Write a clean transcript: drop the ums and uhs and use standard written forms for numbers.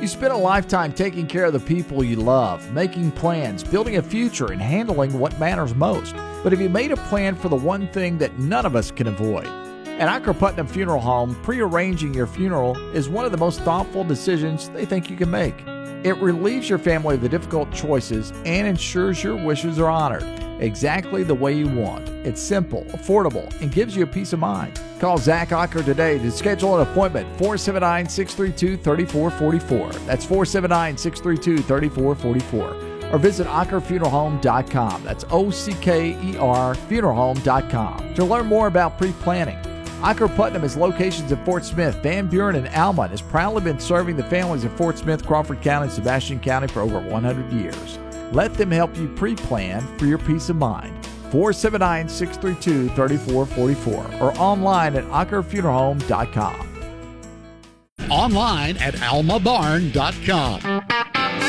You spend a lifetime taking care of the people you love, making plans, building a future, and handling what matters most. But have you made a plan for the one thing that none of us can avoid? At Iker Putnam Funeral Home, prearranging your funeral is one of the most thoughtful decisions they think you can make. It relieves your family of the difficult choices and ensures your wishes are honored exactly the way you want. It's simple, affordable, and gives you a peace of mind. Call Zach Iker today to schedule an appointment, 479-632-3444. That's 479-632-3444. Or visit IkerFuneralHome.com. That's OCKER Funeralhome.com to learn more about pre-planning. Iker Putnam has locations in Fort Smith, Van Buren, and Alma, and has proudly been serving the families of Fort Smith, Crawford County, and Sebastian County for over 100 years. Let them help you pre-plan for your peace of mind. 479-632-3444 or online at IkerFuneralHome.com. Online at almabarn.com.